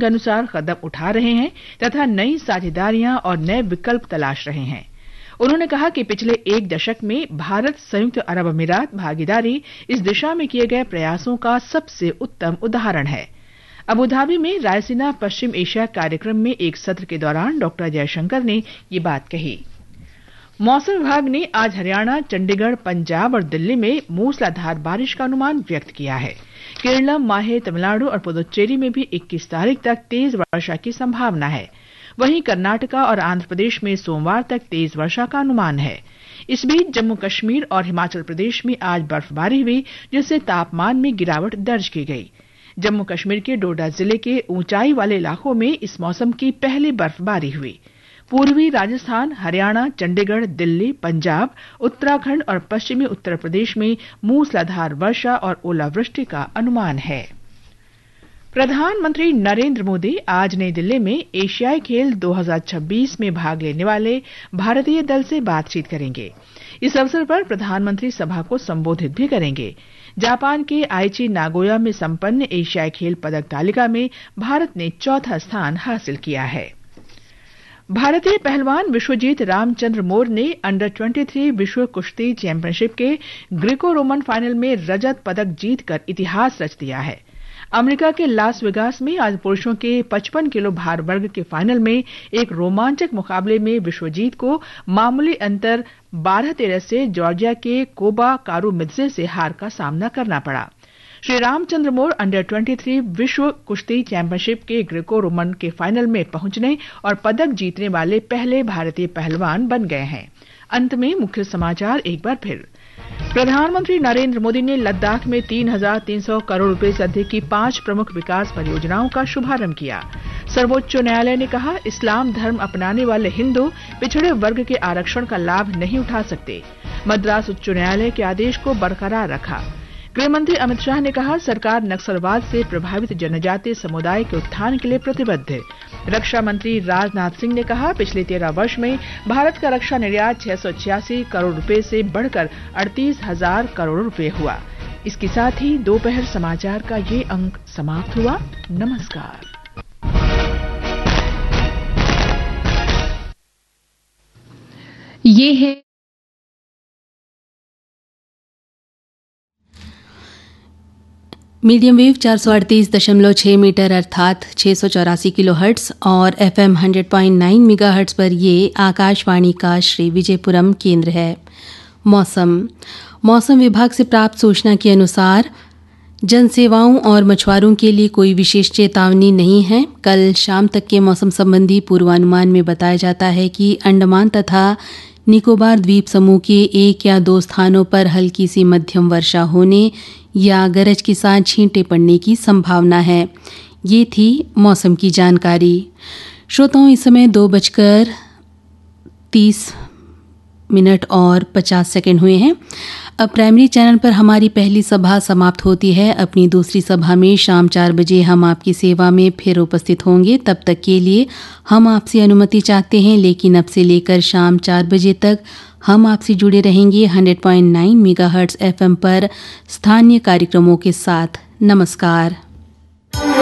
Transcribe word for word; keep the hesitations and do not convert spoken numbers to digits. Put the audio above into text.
के अनुसार कदम उठा रहे हैं तथा नई साझेदारियां और नए विकल्प तलाश रहे हैं। उन्होंने कहा कि पिछले एक दशक में भारत संयुक्त अरब अमीरात भागीदारी इस दिशा में किए गए प्रयासों का सबसे उत्तम उदाहरण है। अबू धाबी में रायसीना पश्चिम एशिया कार्यक्रम में एक सत्र के दौरान डॉक्टर जयशंकर ने ये बात कही। मौसम विभाग ने आज हरियाणा, चंडीगढ़, पंजाब और दिल्ली में मूसलाधार बारिश का अनुमान व्यक्त किया है। केरलम, माहे, तमिलनाडु और पुदुचेरी में भी इक्कीस तारीख तक तेज वर्षा की संभावना है। वहीं कर्नाटका और आंध्र प्रदेश में सोमवार तक तेज वर्षा का अनुमान है। इस बीच जम्मू कश्मीर और हिमाचल प्रदेश में आज बर्फबारी हुई, जिससे तापमान में गिरावट दर्ज की गई। जम्मू कश्मीर के डोडा जिले के ऊंचाई वाले इलाकों में इस मौसम की पहली बर्फबारी हुई। पूर्वी राजस्थान, हरियाणा, चंडीगढ़, दिल्ली, पंजाब, उत्तराखंड और पश्चिमी उत्तर प्रदेश में मूसलाधार वर्षा और ओलावृष्टि का अनुमान है। प्रधानमंत्री नरेंद्र मोदी आज नई दिल्ली में एशियाई खेल दो हज़ार छब्बीस में भाग लेने वाले भारतीय दल से बातचीत करेंगे। इस अवसर पर प्रधानमंत्री सभा को संबोधित भी करेंगे। जापान के आइची नागोया में संपन्न एशियाई खेल पदक तालिका में भारत ने चौथा स्थान हासिल किया है। भारतीय पहलवान विश्वजीत रामचंद्र मोर ने अंडर तेईस विश्व कुश्ती चैंपियनशिप के ग्रीको रोमन फाइनल में रजत पदक जीतकर इतिहास रच दिया है। अमेरिका के लास वेगास में आज पुरुषों के पचपन किलो भार वर्ग के फाइनल में एक रोमांचक मुकाबले में विश्वजीत को मामूली अंतर बारह तेरह से जॉर्जिया के कोबा कारुमिद्जे से हार का सामना करना पड़ा। श्री रामचंद्र मोर अंडर तेईस विश्व कुश्ती चैंपियनशिप के ग्रीको रोमन के फाइनल में पहुंचने और पदक जीतने वाले पहले भारतीय पहलवान बन गए हैं। अंत में मुख्य समाचार एक बार फिर। प्रधानमंत्री नरेंद्र मोदी ने लद्दाख में तीन हजार तीन सौ करोड़ रुपए से अधिक की पांच प्रमुख विकास परियोजनाओं का शुभारंभ किया। सर्वोच्च न्यायालय ने कहा, इस्लाम धर्म अपनाने वाले हिंदू पिछड़े वर्ग के आरक्षण का लाभ नहीं उठा सकते। मद्रास उच्च न्यायालय के आदेश को बरकरार रखा। गृहमंत्री अमित शाह ने कहा, सरकार नक्सलवाद से प्रभावित जनजातीय समुदाय के उत्थान के लिए प्रतिबद्ध। रक्षा मंत्री राजनाथ सिंह ने कहा, पिछले तेरह वर्ष में भारत का रक्षा निर्यात छह सौ छियासी करोड़ रुपए से बढ़कर अड़तीस हजार करोड़ रुपए हुआ। इसके साथ ही दोपहर समाचार का ये अंक समाप्त हुआ। नमस्कार। ये है मीडियम वेव चार सौ अड़तीस दशमलव छह मीटर अर्थात छह सौ चौरासी किलो हर्ट्स और एफएम सौ पॉइंट नौ मेगा हर्ट्स पर ये आकाशवाणी का श्री विजयपुरम केंद्र है। मौसम मौसम विभाग से प्राप्त सूचना के अनुसार जनसेवाओं और मछुआरों के लिए कोई विशेष चेतावनी नहीं है। कल शाम तक के मौसम संबंधी पूर्वानुमान में बताया जाता है कि अंडमान तथा निकोबार द्वीप समूह के एक या दो स्थानों पर हल्की सी मध्यम वर्षा होने या गरज के साथ छींटे पड़ने की संभावना है। ये थी मौसम की जानकारी। श्रोताओं, इस समय दो बजकर तीस मिनट और पचास सेकंड हुए हैं। अब प्राइमरी चैनल पर हमारी पहली सभा समाप्त होती है। अपनी दूसरी सभा में शाम चार बजे हम आपकी सेवा में फिर उपस्थित होंगे। तब तक के लिए हम आपसे अनुमति चाहते हैं, लेकिन अब से लेकर शाम चार बजे तक हम आपसे जुड़े रहेंगे सौ पॉइंट नौ मेगाहर्ट्ज एफएम पर स्थानीय कार्यक्रमों के साथ। नमस्कार।